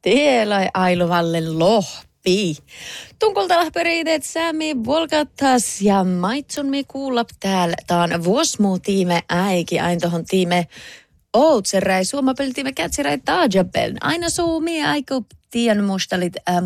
Tielai ailuvallen lohpi. Tunkolta lahperiiteet Sami volkattas ja maitsun mi kuullap täällä. Taan vuosmuu tiime äiki ain tohon tiime outseräi suomapeltiime kätsiräi taajapeln. Aina suumi aiku tien mustalit